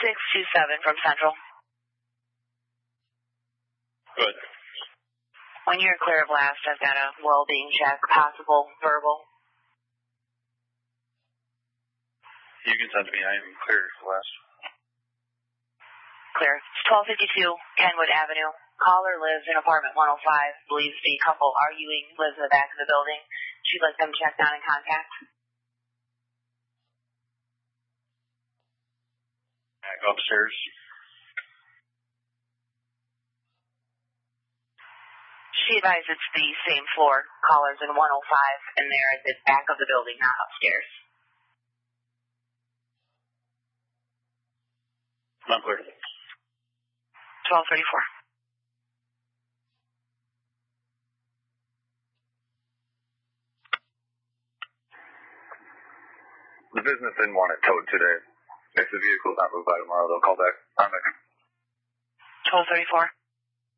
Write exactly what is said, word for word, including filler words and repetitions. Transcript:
six two seven from Central. Good. When you're clear of last, I've got a well-being check, possible verbal. You can send me. I am clear for last. Clear. It's twelve fifty-two Kenwood Avenue. Caller lives in apartment one oh five. Believes the couple arguing lives in the back of the building. She'd like them checked on and contact. I go upstairs. She advised it's the same floor. Callers in one oh five, and they're at the back of the building, not upstairs. I'm clear. twelve thirty-four. The business didn't want it towed today. If the vehicle's not moved by tomorrow, they'll call back. I'm back. twelve thirty-four.